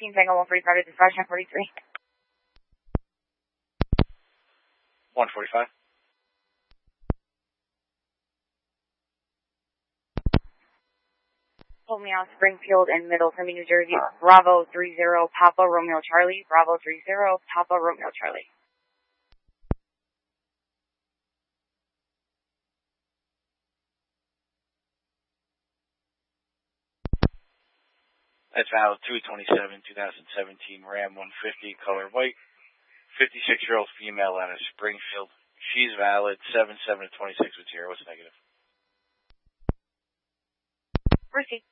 18 Tango 145 to dispatch 943. 145. Hold me out Springfield and Middletown, New Jersey. Bravo 30 Papa Romeo Charlie. Bravo 30 Papa Romeo Charlie. That's valid 2/27, 2017 Ram 150, color white. 56-year-old female out of Springfield. She's valid 7/7/26 with 0. What's negative? Proceed.